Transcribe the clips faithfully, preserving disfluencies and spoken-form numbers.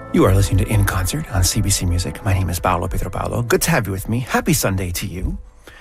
You are listening to In Concert on C B C Music. My name is Paolo Pietropalo. Good to have you with me. Happy Sunday to you.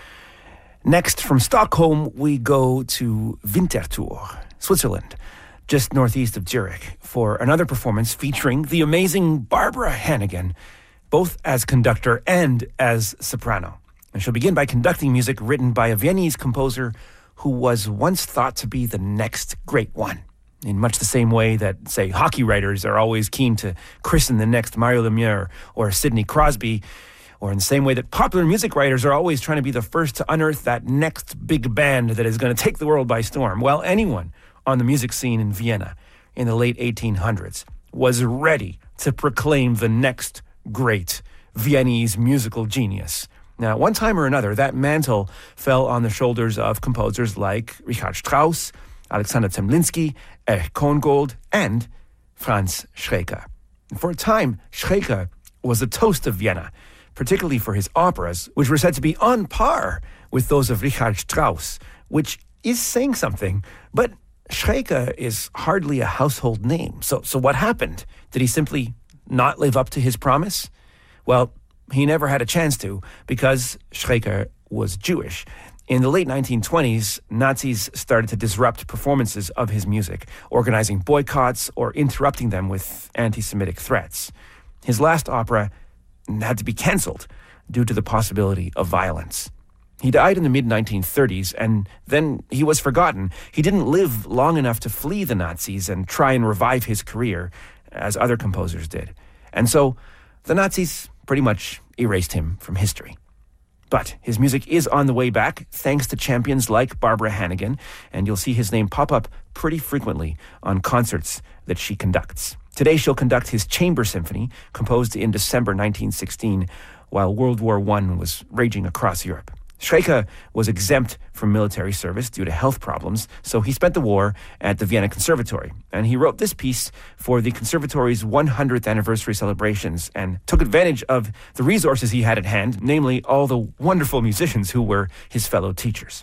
Next, from Stockholm, we go to Winterthur, Switzerland, just northeast of Zurich, for another performance featuring the amazing Barbara Hannigan, both as conductor and as soprano. And she'll begin by conducting music written by a Viennese composer who was once thought to be the next great one. In much the same way that, say, hockey writers are always keen to christen the next Mario Lemieux or Sidney Crosby, or in the same way that popular music writers are always trying to be the first to unearth that next big band that is going to take the world by storm. Well, anyone on the music scene in Vienna in the late eighteen hundreds was ready to proclaim the next great Viennese musical genius. Now, one time or another, that mantle fell on the shoulders of composers like Richard Strauss, Alexander Zemlinsky, Erich Korngold, and Franz Schreker. For a time, Schreker was the toast of Vienna, particularly for his operas, which were said to be on par with those of Richard Strauss, which is saying something. But Schreker is hardly a household name. So, so what happened? Did he simply not live up to his promise? Well, he never had a chance to, because Schreker was Jewish. In the late nineteen twenties, Nazis started to disrupt performances of his music, organizing boycotts or interrupting them with anti-Semitic threats. His last opera had to be cancelled due to the possibility of violence. He died in the mid nineteen thirties, and then he was forgotten. He didn't live long enough to flee the Nazis and try and revive his career, as other composers did. And so, the Nazis pretty much erased him from history. But his music is on the way back, thanks to champions like Barbara Hannigan, and you'll see his name pop up pretty frequently on concerts that she conducts. Today she'll conduct his Chamber Symphony, composed in December nineteen sixteen, while World War One was raging across Europe. Schreker was exempt from military service due to health problems, so he spent the war at the Vienna Conservatory. And he wrote this piece for the Conservatory's one hundredth anniversary celebrations and took advantage of the resources he had at hand, namely all the wonderful musicians who were his fellow teachers.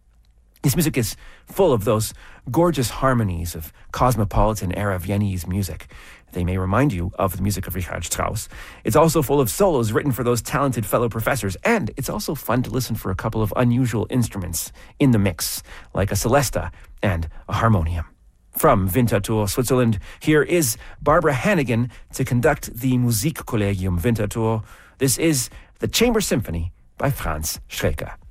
His music is full of those gorgeous harmonies of cosmopolitan-era Viennese music. They may remind you of the music of Richard Strauss. It's also full of solos written for those talented fellow professors, and it's also fun to listen for a couple of unusual instruments in the mix, like a celesta and a harmonium. From Winterthur, Switzerland, here is Barbara Hannigan to conduct the Musikkollegium Winterthur. This is the Chamber Symphony by Franz Schreker.